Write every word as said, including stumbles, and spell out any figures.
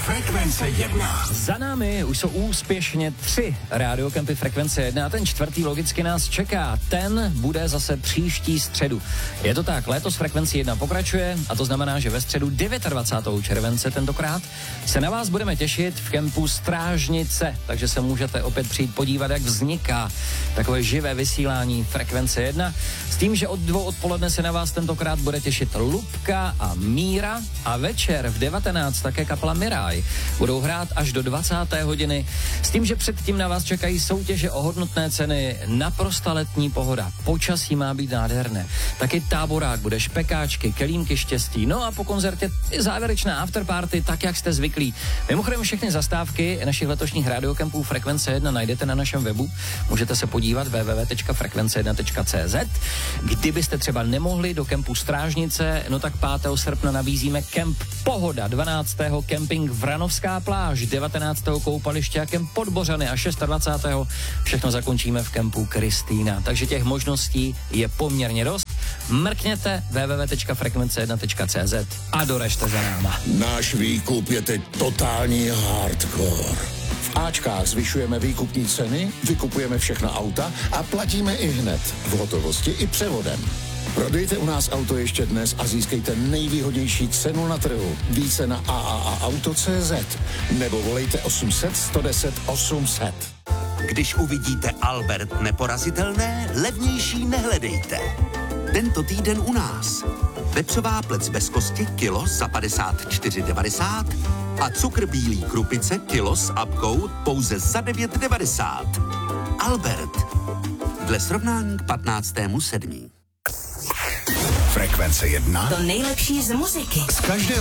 Frekvence jedna. Za námi už jsou úspěšně tři rádiokempy Frekvence jedna a ten čtvrtý logicky nás čeká. Ten bude zase příští středu. Je to tak, léto s Frekvencí jedna pokračuje a to znamená, že ve středu dvacátého devátého července tentokrát se na vás budeme těšit v kempu Strážnice, takže se můžete opět přijít podívat, jak vzniká takové živé vysílání Frekvence jedna. S tím, že od dvou odpoledne se na vás tentokrát bude těšit Lubka a Míra a večer v devatenáct také kapela Miraj. Budou hrát až do dvacáté hodiny. S tím, že předtím na vás čekají soutěže o hodnotné ceny, naprosto letní pohoda, počasí má být nádherné. Taky táborák, bude špekáčky, kelímky štěstí, no a po koncertě závěrečná afterparty, tak jak jste zvyklí. Mimochodem všechny zastávky našich letošních rádiokempů Frekvence jedna najdete na našem webu. Můžete se podívat w w w tečka frekvence jedna tečka c z. Kdybyste třeba nemohli do kempu Strážnice, no tak pátého srpna nabízíme kemp Pohoda, dvanáctého kemping Vranovská pláž, devatenáctého koupaliště a kemp Podbořany a dvacátého šestého všechno zakončíme v kempu Kristýna. Takže těch možností je poměrně dost. Mrkněte w w w tečka frekvence jedna tečka c z a doražte za náma. Náš výkup je teď totální hardcore. V Ačkách zvyšujeme výkupní ceny, vykupujeme všechna auta a platíme i hned, v hotovosti i převodem. Prodejte u nás auto ještě dnes a získejte nejvýhodnější cenu na trhu. Více na a a a auto tečka cé zet nebo volejte osm set, sto deset, osm set. Když uvidíte Albert neporazitelné, levnější nehledejte. Tento týden u nás. Vepřová plec bez kosti kilo za padesát čtyři devadesát a cukr bílý krupice kilo s apkou pouze za devět devadesát. Albert. Dle srovnání k patnáctému sedmého Frekvence jedna. To nejlepší z muziky. Z každého